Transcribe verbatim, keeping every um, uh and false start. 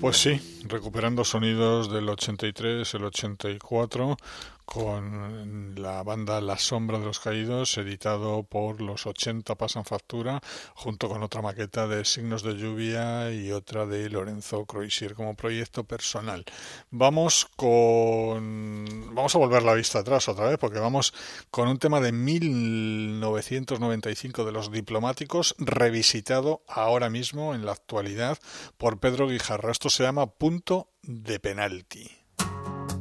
Pues sí, recuperando sonidos del ochenta y tres, el ochenta y cuatro, con la banda La Sombra de los Caídos, editado por Los ochenta Pasan Factura, junto con otra maqueta de Signos de Lluvia y otra de Lorenzo Croisier como proyecto personal. Vamos con... Vamos a volver la vista atrás otra vez, porque vamos con un tema de mil novecientos noventa y cinco de Los Diplomáticos, revisitado ahora mismo, en la actualidad, por Pedro Guijarro. Esto se llama Punto de Penalti.